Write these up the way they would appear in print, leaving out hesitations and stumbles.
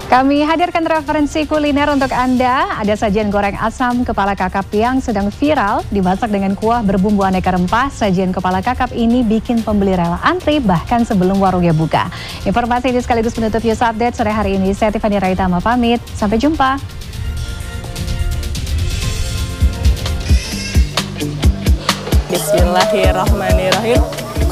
Kami hadirkan referensi kuliner untuk Anda. Ada sajian goreng asam kepala kakap yang sedang viral, dimasak dengan kuah berbumbu aneka rempah. Sajian kepala kakap ini bikin pembeli rela antri bahkan sebelum warungnya buka. Informasi ini sekaligus menutup News Update sore hari ini. Saya Tiffany Raitama pamit. Sampai jumpa. Bismillahirrahmanirrahim.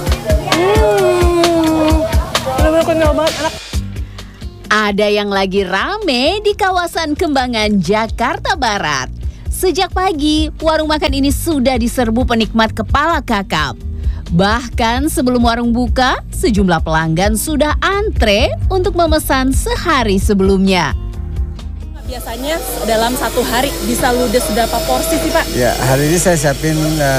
Bener-bener kenyal banget, enak. Ada yang lagi rame di kawasan Kembangan, Jakarta Barat. Sejak pagi, warung makan ini sudah diserbu penikmat kepala kakap. Bahkan sebelum warung buka, sejumlah pelanggan sudah antre untuk memesan sehari sebelumnya. Biasanya dalam satu hari bisa ludes berapa porsi sih, Pak? Ya, hari ini saya siapin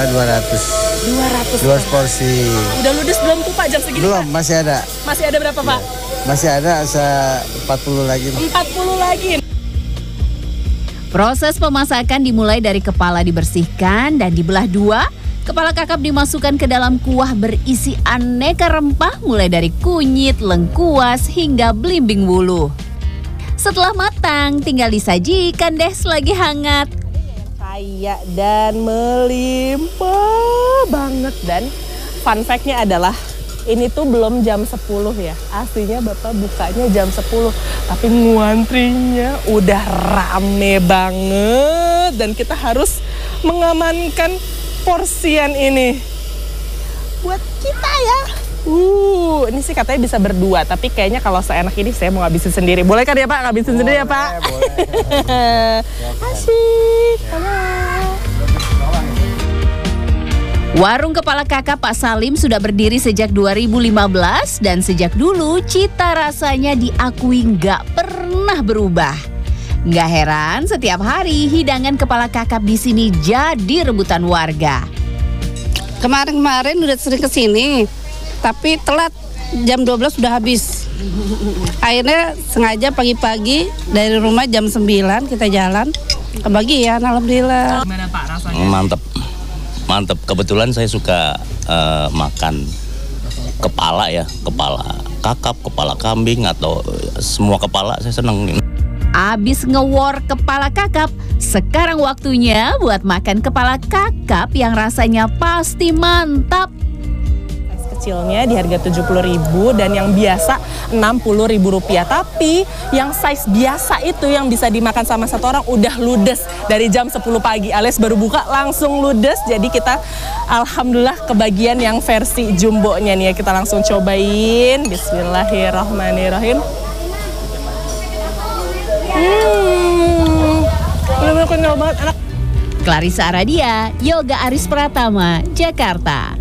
200 porsi. Udah ludes belum tuh, Pak, jam segini? Belum, Pak? masih ada. Masih ada berapa, Pak? Masih ada 40 lagi. 40 lagi. Proses pemasakan dimulai dari kepala dibersihkan dan dibelah dua. Kepala kakap dimasukkan ke dalam kuah berisi aneka rempah mulai dari kunyit, lengkuas hingga belimbing wuluh. Setelah matang, tinggal disajikan deh selagi hangat. Kaya dan melimpah banget. Dan fun fact-nya adalah ini tuh belum jam 10 ya. Aslinya Bapak bukanya jam 10. Tapi nguantrinya udah rame banget. Dan kita harus mengamankan porsian ini buat kita ya. Ini sih katanya bisa berdua. Tapi kayaknya kalau seenak ini saya mau ngabisin sendiri. Boleh kan ya Pak? Ngabisin sendiri ya Pak? Boleh. Asyik. Warung kepala kakap Pak Salim sudah berdiri sejak 2015 dan sejak dulu cita rasanya diakui nggak pernah berubah. Nggak heran setiap hari hidangan kepala kakap di sini jadi rebutan warga. Kemarin udah sering kesini, tapi telat jam 12 sudah habis. Akhirnya sengaja pagi-pagi dari rumah jam 9 kita jalan kebagian, alhamdulillah. Gimana Pak rasanya? Mantap, kebetulan saya suka makan kepala ya, kepala kakap, kepala kambing atau semua kepala saya seneng. Abis ngewor kepala kakap, sekarang waktunya buat makan kepala kakap yang rasanya pasti mantap. Kecilnya di harga 70.000 dan yang biasa Rp60.000. Tapi yang size biasa itu yang bisa dimakan sama satu orang udah ludes dari jam 10 pagi alias baru buka langsung ludes. Jadi kita alhamdulillah kebagian yang versi jumbonya nih ya. Kita langsung cobain. Bismillahirrahmanirrahim. Bener-bener kenyal banget, enak. Clarissa Aradia, Yoga Aris Pratama, Jakarta.